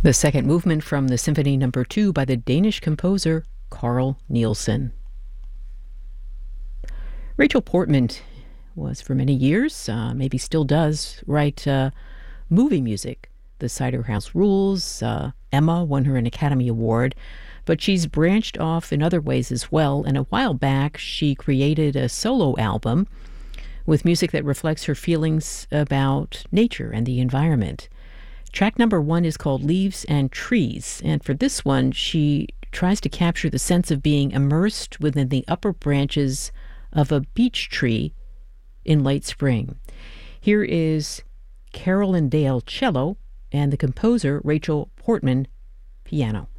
The second movement from the Symphony No. 2 by the Danish composer Carl Nielsen. Rachel Portman was for many years, maybe still does, write movie music. The Cider House Rules, Emma won her an Academy Award, but she's branched off in other ways as well, and a while back she created a solo album with music that reflects her feelings about nature and the environment. Track number 1 is called Leaves and Trees, and for this one, she tries to capture the sense of being immersed within the upper branches of a beech tree in late spring. Here is Carolyn Dale cello and the composer Rachel Portman piano.